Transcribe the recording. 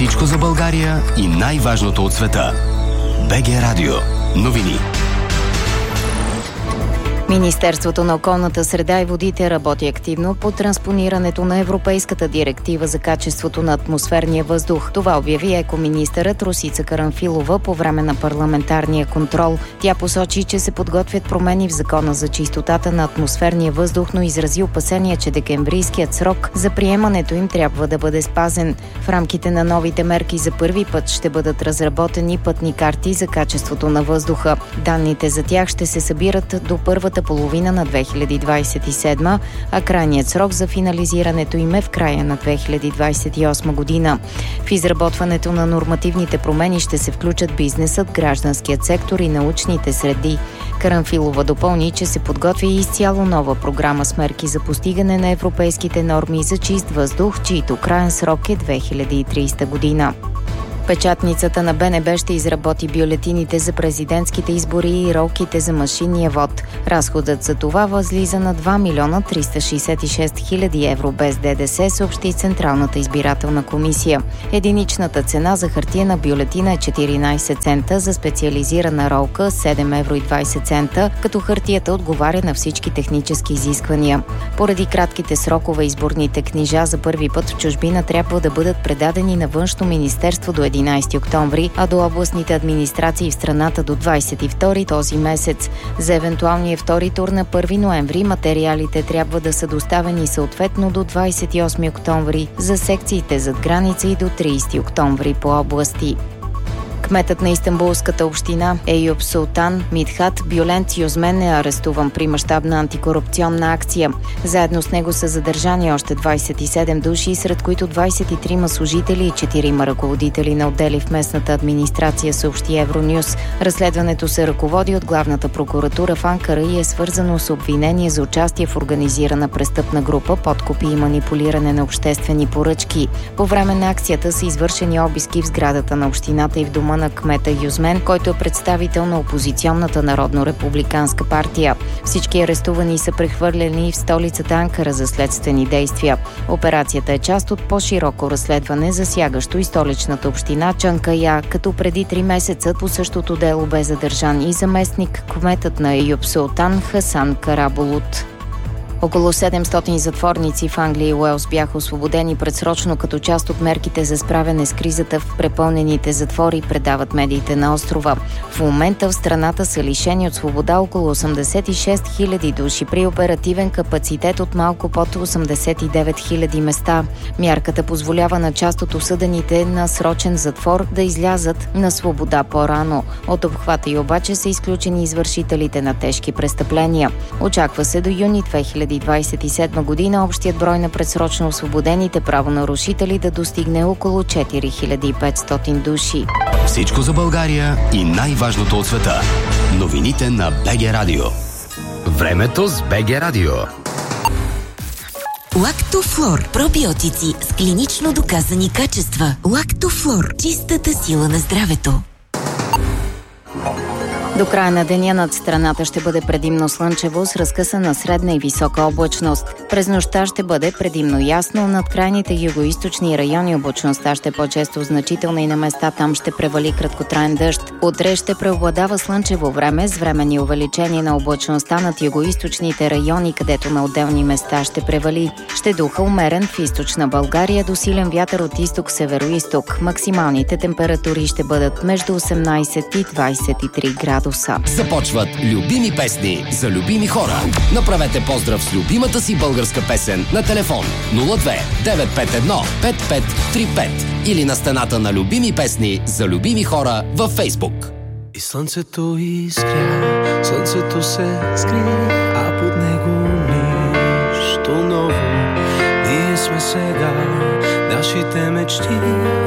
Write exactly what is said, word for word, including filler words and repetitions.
Всичко за България и най-важното от света. БГ Радио. Новини. Министерството на околната среда и водите работи активно по транспонирането на Европейската директива за качеството на атмосферния въздух. Това обяви екоминистърът Росица Карамфилова по време на парламентарния контрол. Тя посочи, че се подготвят промени в Закона за чистотата на атмосферния въздух, но изрази опасение, че декемврийският срок за приемането им трябва да бъде спазен. В рамките на новите мерки за първи път ще бъдат разработени пътни карти за качеството на въздуха. Данните за тях ще се събират до първата половина на две хиляди двадесет и седма, а крайният срок за финализирането им е в края на две хиляди двадесет и осма година. В изработването на нормативните промени ще се включат бизнесът, гражданският сектор и научните среди. Карамфилова допълни, че се подготвя и изцяло нова програма с мерки за постигане на европейските норми за чист въздух, чието краен срок е две хиляди и тридесета година. Печатницата на БНБ ще изработи бюлетините за президентските избори и ролките за машинния вод. Разходът за това възлиза на два милиона триста шейсет и шест хиляди евро без ДДС, съобщи Централната избирателна комисия. Единичната цена за хартиена бюлетина е четиринадесет цента, за специализирана ролка седем евро и двадесет цента, като хартията отговаря на всички технически изисквания. Поради кратките срокове изборните книжа за първи път в чужбина трябва да бъдат предадени на Външно министерство до единадесети октомври, а до областните администрации в страната до двадесет и втори този месец. За евентуалния втори тур на първи ноември материалите трябва да са доставени съответно до двадесет и осми октомври за секциите зад граница и до тридесети октомври по области. Кметът на Истанбулската община Ейюп Султан Мидхат Бюлент Юзмен е арестуван при мащабна антикорупционна акция. Заедно с него са задържани още двадесет и седем души, сред които двадесет и трима служители и четирима ръководители на отдели в местната администрация, съобщи Евронюс. Разследването се ръководи от главната прокуратура в Анкара и е свързано с обвинение за участие в организирана престъпна група, подкупи и манипулиране на обществени поръчки. По време на акцията са извършени обиски в сградата на общината и в дома на кмета Юзмен, който е представител на опозиционната Народно-републиканска партия. Всички арестувани са прехвърлени в столицата Анкара за следствени действия. Операцията е част от по-широко разследване, засягащо и столичната община Чанкая, като преди три месеца по същото дело бе задържан и заместник кметът на Ейюп Султан Хасан Карабулут. Около седемстотин затворници в Англия и Уелс бяха освободени предсрочно като част от мерките за справяне с кризата в препълнените затвори, предават медиите на острова. В момента в страната са лишени от свобода около осемдесет и шест хиляди души при оперативен капацитет от малко под осемдесет и девет хиляди места. Мярката позволява на част от осъдените на срочен затвор да излязат на свобода по-рано. От обхвата й обаче са изключени извършителите на тежки престъпления. Очаква се до юни две хиляди двадесет и седма година общият брой на предсрочно освободените правонарушители да достигне около четири хиляди и петстотин души. Всичко за България и най-важното от света. Новините на БГ Радио. Времето с БГ Радио. Лактофлор. Пробиотици с клинично доказани качества. Лактофлор. Чистата сила на здравето. До края на деня над страната ще бъде предимно слънчево с разкъсана средна и висока облачност. През нощта ще бъде предимно ясно, над крайните югоизточни райони облачността ще е по-често значителна и на места там ще превали краткотраен дъжд. Утре ще преобладава слънчево време с временни увеличения на облачността над югоизточните райони, където на отделни места ще превали. Ще духа умерен в източна България до силен вятър от изток-североизток. Максималните температури ще бъдат между осемнадесет и двадесет и три градуса. Започват любими песни за любими хора. Направете поздрав с любимата си българска песен на телефон нула две девет пет едно пет пет три пет или на стената на любими песни за любими хора във Фейсбук. И слънцето изгря, слънцето се скри, а под него нищо ново. Ние сме сега, нашите мечти